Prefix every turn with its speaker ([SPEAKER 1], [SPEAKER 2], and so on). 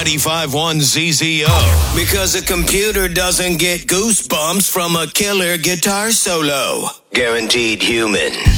[SPEAKER 1] 95.1 ZZO.
[SPEAKER 2] Because a computer doesn't get goosebumps from a killer guitar solo. Guaranteed human.